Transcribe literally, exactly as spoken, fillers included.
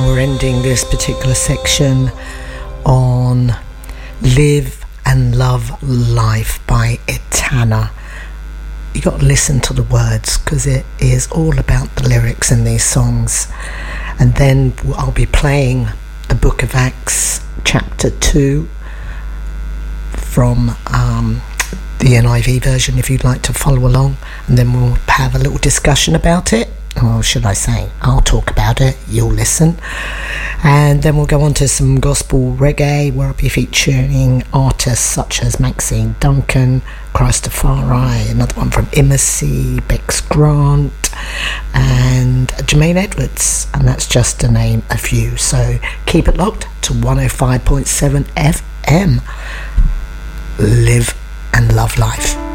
we're ending this particular section on Live and Love Life by Etana. You got to listen to the words because it is all about the lyrics in these songs. And then I'll be playing the Book of Acts chapter two from um, the N I V version if you'd like to follow along, and then we'll have a little discussion about it. Or should I say, I'll talk about it, you'll listen. And then we'll go on to some gospel reggae, where I'll be featuring artists such as Maxine Duncan, Christopher, another one from Imacy, Bex Grant, and Jermaine Edwards. And that's just to name a few. So keep it locked to one oh five point seven F M. Live and love life.